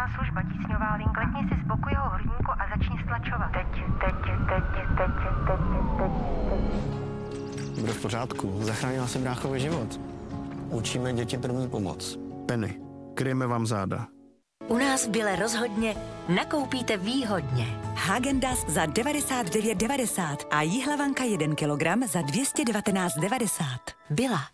záchranná služba, tísňová linka. Klikni si z boku jeho hrudníku a začni stlačovat. Teď. Bude v pořádku, zachránila jsem bráchovi život. Učíme děti první pomoc. Penny, kryjeme vám záda. U nás v Bile rozhodně nakoupíte výhodně. Häagen-Dazs za 99,90 a jihlavanka 1 kilogram za 219,90. Bila.